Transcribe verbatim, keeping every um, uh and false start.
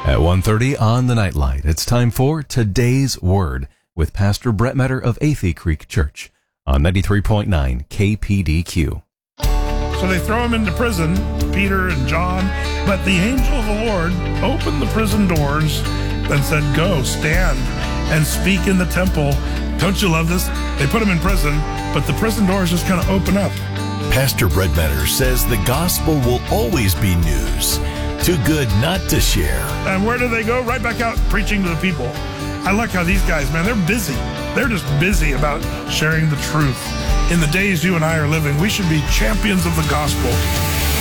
At one thirty on the Nightlight, it's time for Today's Word with Pastor Brett Metter of Athey Creek Church on ninety-three point nine K P D Q. So they throw him into prison, Peter and John, but the angel of the Lord opened the prison doors and said, go, stand, and speak in the temple. Don't you love this? They put him in prison, but the prison doors just kind of open up. Pastor Brett Metter says the gospel will always be news, too good not to share. And where do they go? Right back out preaching to the people. I like how these guys, man, they're busy. They're just busy about sharing the truth. In the days you and I are living, we should be champions of the gospel.